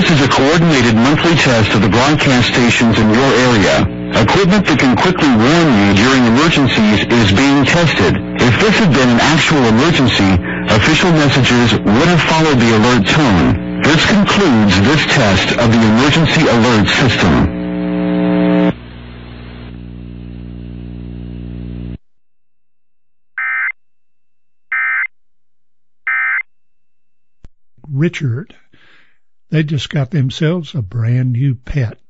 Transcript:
This is a coordinated monthly test of the broadcast stations in your area. Equipment that can quickly warn you during emergencies is being tested. If this had been an actual emergency, official messages would have followed the alert tone. This concludes this test of the emergency alert system. Richard, they just got themselves a brand new pet.